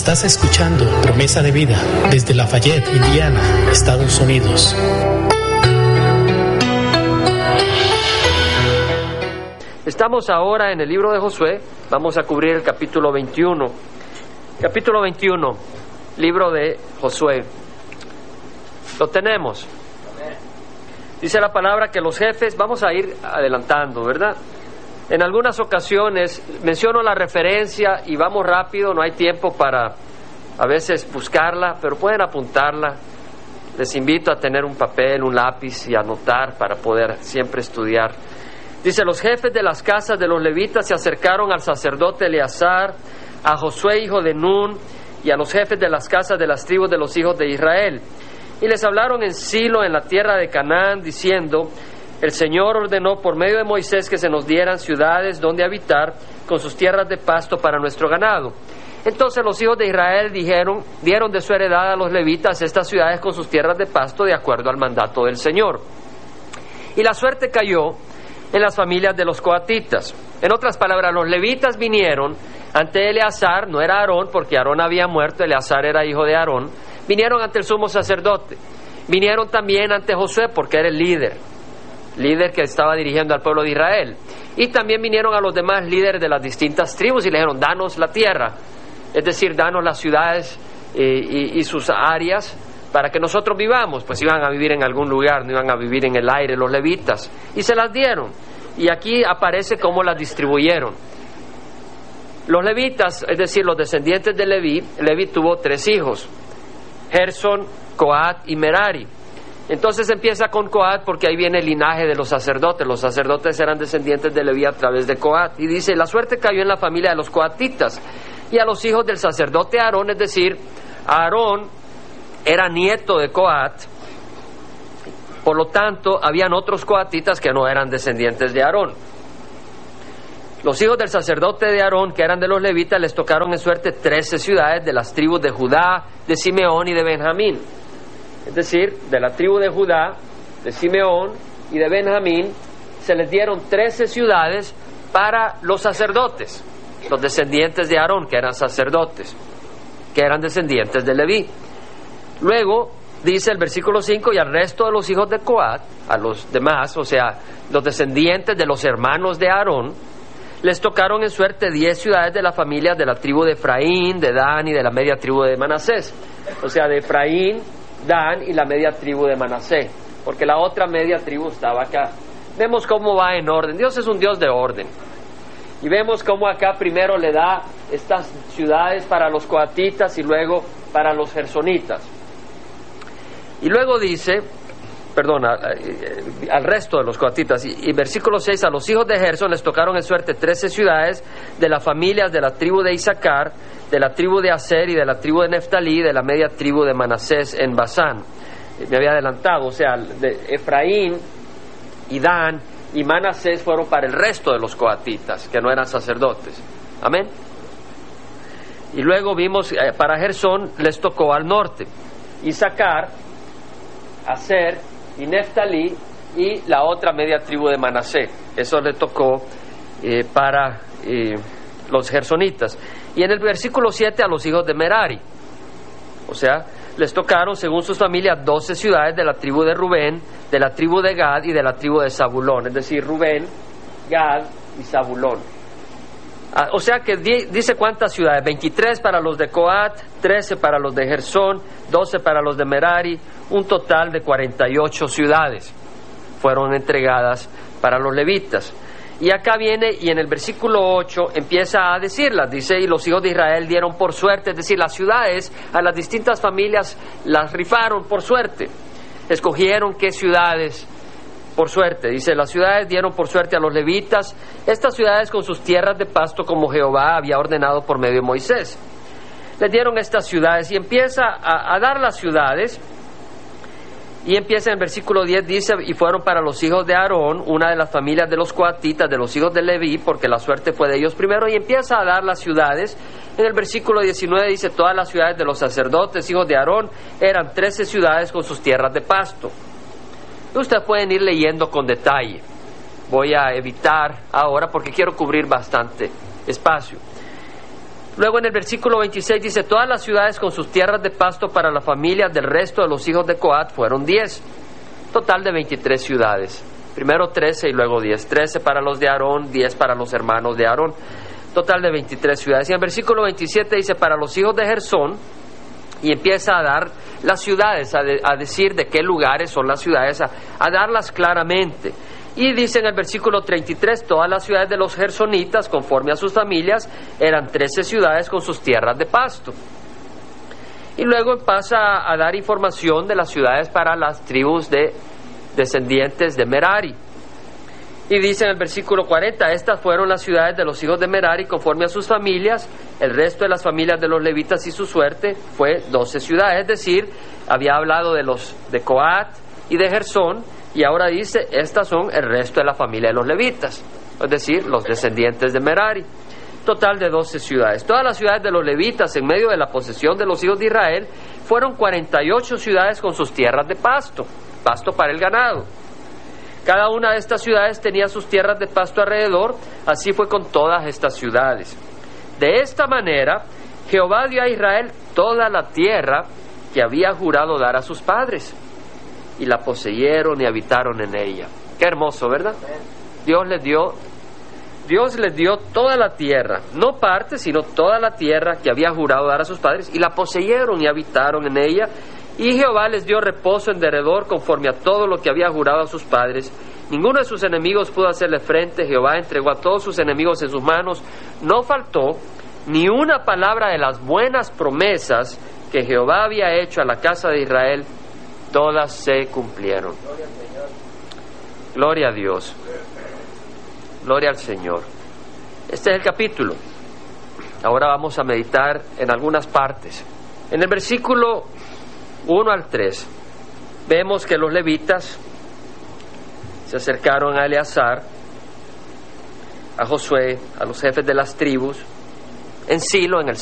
Estás escuchando Promesa de Vida desde Lafayette, Indiana, Estados Unidos. Estamos ahora en el libro de Josué. Vamos a cubrir el capítulo 21. Capítulo 21, libro de Josué. Lo tenemos. Dice la palabra que los jefes, vamos a ir adelantando, ¿verdad? En algunas ocasiones menciono la referencia y vamos rápido, no hay tiempo para a veces buscarla, pero pueden apuntarla. Les invito a tener un papel, un lápiz y anotar para poder siempre estudiar. Dice, los jefes de las casas de los levitas se acercaron al sacerdote Eleazar, a Josué hijo de Nun, y a los jefes de las casas de las tribus de los hijos de Israel. Y les hablaron en Silo, en la tierra de Canaán, diciendo, el Señor ordenó por medio de Moisés que se nos dieran ciudades donde habitar, con sus tierras de pasto para nuestro ganado. Entonces los hijos de Israel dieron de su heredad a los levitas estas ciudades con sus tierras de pasto, de acuerdo al mandato del Señor. Y la suerte cayó en las familias de los coatitas. En otras palabras, los levitas vinieron ante Eleazar, no era Aarón, porque Aarón había muerto, Eleazar era hijo de Aarón, vinieron ante el sumo sacerdote, vinieron también ante Josué, porque era el líder que estaba dirigiendo al pueblo de Israel, y también vinieron a los demás líderes de las distintas tribus y le dijeron, danos la tierra, es decir, danos las ciudades y sus áreas para que nosotros vivamos. Pues iban a vivir en algún lugar, no iban a vivir en el aire los levitas, y se las dieron, y aquí aparece cómo las distribuyeron. Los levitas, es decir, los descendientes de Leví tuvo 3 hijos, Gersón, Coat y Merari. Entonces empieza con Coat porque ahí viene el linaje de los sacerdotes eran descendientes de Leví a través de Coat, y dice, la suerte cayó en la familia de los coatitas y a los hijos del sacerdote Aarón, es decir, Aarón era nieto de Coat, por lo tanto habían otros coatitas que no eran descendientes de Aarón. Los hijos del sacerdote de Aarón, que eran de los levitas, les tocaron en suerte 13 ciudades de las tribus de Judá, de Simeón y de Benjamín. Es decir, de la tribu de Judá, de Simeón y de Benjamín, se les dieron 13 ciudades para los sacerdotes, los descendientes de Aarón, que eran sacerdotes, que eran descendientes de Leví. Luego, dice el versículo 5, y al resto de los hijos de Coat, a los demás, o sea, los descendientes de los hermanos de Aarón, les tocaron en suerte 10 ciudades de las familias de la tribu de Efraín, de Dan y de la media tribu de Manasés. O sea, de Efraín, Dan y la media tribu de Manasés, porque la otra media tribu estaba acá. Vemos cómo va en orden. Dios es un Dios de orden. Y vemos cómo acá primero le da estas ciudades para los coatitas y luego para los gersonitas. Y luego dice, al resto de los coatitas, y versículo 6, a los hijos de Gersón les tocaron en suerte 13 ciudades de las familias de la tribu de Isaacar, de la tribu de Aser y de la tribu de Neftalí, de la media tribu de Manasés en Basán. Me había adelantado, o sea, de Efraín y Dan y Manasés fueron para el resto de los coatitas, que no eran sacerdotes. Amén. Y luego vimos, para Gersón les tocó al norte, Isaacar, Aser y Neftalí y la otra media tribu de Manasés. Eso le tocó para los gersonitas. Y en el versículo 7 a los hijos de Merari, o sea, les tocaron según sus familias 12 ciudades de la tribu de Rubén, de la tribu de Gad y de la tribu de Zabulón, es decir, Rubén, Gad y Zabulón. O sea que dice cuántas ciudades: 23 para los de Coat, 13 para los de Gersón, 12 para los de Merari, un total de 48 ciudades fueron entregadas para los levitas. Y acá viene, y en el versículo 8 empieza a decirlas, dice, y los hijos de Israel dieron por suerte, es decir, las ciudades a las distintas familias las rifaron por suerte, escogieron qué ciudades por suerte. Dice, las ciudades dieron por suerte a los levitas, estas ciudades con sus tierras de pasto como Jehová había ordenado por medio de Moisés. Les dieron estas ciudades y empieza a dar las ciudades. Y empieza en el versículo 10, dice, y fueron para los hijos de Aarón, una de las familias de los coatitas, de los hijos de Leví, porque la suerte fue de ellos primero, y empieza a dar las ciudades. En el versículo 19 dice, todas las ciudades de los sacerdotes, hijos de Aarón, eran 13 ciudades con sus tierras de pasto. Y ustedes pueden ir leyendo con detalle. Voy a evitar ahora porque quiero cubrir bastante espacio. Luego en el versículo 26 dice, todas las ciudades con sus tierras de pasto para las familias del resto de los hijos de Coat fueron 10, total de 23 ciudades. Primero 13 y luego 10, 13 para los de Aarón, 10 para los hermanos de Aarón, total de 23 ciudades. Y en el versículo 27 dice, para los hijos de Gersón, y empieza a dar las ciudades, a decir de qué lugares son las ciudades, a darlas claramente. Y dice en el versículo 33, todas las ciudades de los gersonitas, conforme a sus familias, eran 13 ciudades con sus tierras de pasto. Y luego pasa a dar información de las ciudades para las tribus de descendientes de Merari. Y dice en el versículo 40, estas fueron las ciudades de los hijos de Merari conforme a sus familias. El resto de las familias de los levitas y su suerte fue 12 ciudades, es decir, había hablado de los de Coat y de Gersón, y ahora dice, estas son el resto de la familia de los levitas, es decir, los descendientes de Merari. Total de 12 ciudades. Todas las ciudades de los levitas en medio de la posesión de los hijos de Israel fueron 48 ciudades con sus tierras de pasto, pasto para el ganado. Cada una de estas ciudades tenía sus tierras de pasto alrededor, así fue con todas estas ciudades. De esta manera, Jehová dio a Israel toda la tierra que había jurado dar a sus padres, y la poseyeron y habitaron en ella. Qué hermoso, ¿verdad? Dios les dio toda la tierra, no parte, sino toda la tierra que había jurado dar a sus padres, y la poseyeron y habitaron en ella. Y Jehová les dio reposo en derredor conforme a todo lo que había jurado a sus padres. Ninguno de sus enemigos pudo hacerle frente. Jehová entregó a todos sus enemigos en sus manos. No faltó ni una palabra de las buenas promesas que Jehová había hecho a la casa de Israel. Todas se cumplieron. Gloria a Dios. Gloria al Señor. Este es el capítulo. Ahora vamos a meditar en algunas partes. En el versículo 1 al 3, vemos que los levitas se acercaron a Eleazar, a Josué, a los jefes de las tribus, en Silo, en el